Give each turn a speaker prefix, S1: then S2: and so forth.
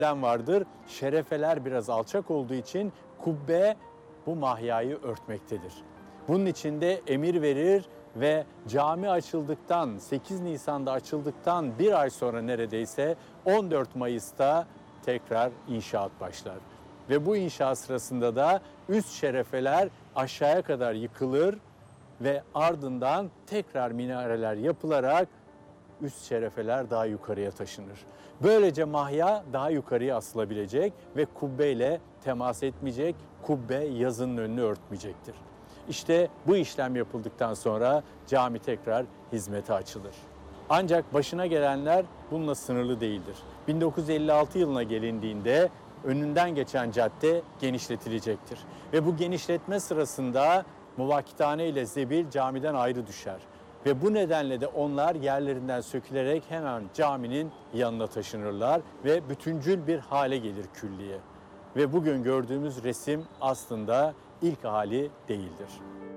S1: vardır. Şerefeler biraz alçak olduğu için kubbe bu mahyayı örtmektedir. Bunun için de emir verir ve cami açıldıktan, 8 Nisan'da açıldıktan bir ay sonra neredeyse 14 Mayıs'ta tekrar inşaat başlar. Ve bu inşaat sırasında da üst şerefeler aşağıya kadar yıkılır ve ardından tekrar minareler yapılarak üst şerefeler daha yukarıya taşınır. Böylece mahya daha yukarıya asılabilecek ve kubbeyle temas etmeyecek, kubbe yazının önünü örtmeyecektir. İşte bu işlem yapıldıktan sonra cami tekrar hizmete açılır. Ancak başına gelenler bununla sınırlı değildir. 1956 yılına gelindiğinde önünden geçen cadde genişletilecektir. Ve bu genişletme sırasında Muvakkitane ile Zebil camiden ayrı düşer. Ve bu nedenle de onlar yerlerinden sökülerek hemen caminin yanına taşınırlar ve bütüncül bir hale gelir külliye. Ve bugün gördüğümüz resim aslında ilk hali değildir.